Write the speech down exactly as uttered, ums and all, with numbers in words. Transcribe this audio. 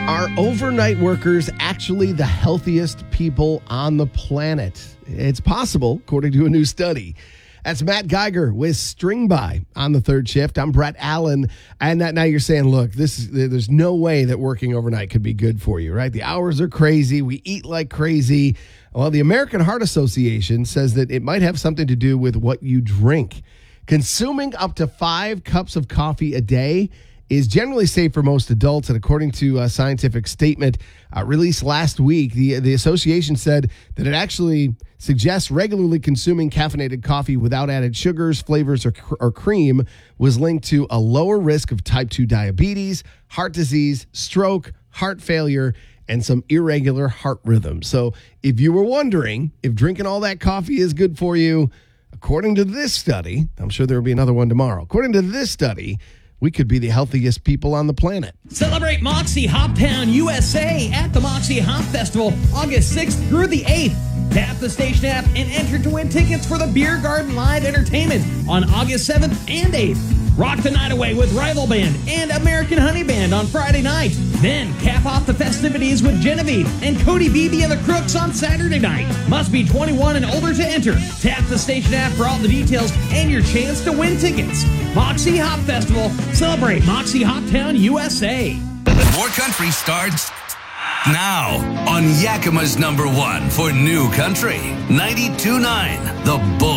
Are overnight workers actually the healthiest people on the planet? It's possible, according to a new study. That's Matt Geiger with String By on the third shift. I'm Brett Allen. And that, now you're saying, look, this is, there's no way that working overnight could be good for you, right? The hours are crazy. We eat like crazy. Well, the American Heart Association says that it might have something to do with what you drink. Consuming up to five cups of coffee a day is generally safe for most adults. And according to a scientific statement uh, released last week, the, the association said that it actually suggests regularly consuming caffeinated coffee without added sugars, flavors, or, or cream was linked to a lower risk of type two diabetes, heart disease, stroke, heart failure, and some irregular heart rhythms. So if you were wondering if drinking all that coffee is good for you, according to this study, I'm sure there will be another one tomorrow. According to this study, we could be the healthiest people on the planet. Celebrate Moxie Hoptown U S A at the Moxie Hop Festival August sixth through the eighth. Tap the station app and enter to win tickets for the Beer Garden Live Entertainment on August seventh and eighth. Rock the night away with Rival Band and American Honey Band on Friday night. Then cap off the festivities with Genevieve and Cody Beebe and the Crooks on Saturday night. Must be twenty-one and older to enter. Tap the station app for all the details and your chance to win tickets. Moxie Hop Festival. Celebrate Moxie Hoptown U S A. More country starts now on Yakima's number one for new country. ninety-two point nine The Bull.